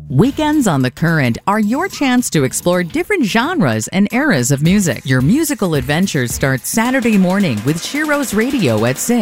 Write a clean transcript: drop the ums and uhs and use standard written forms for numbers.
Weekends on the Current are your chance to explore different genres and eras of music. Your musical adventures start Saturday morning with Shiro's Radio at 6.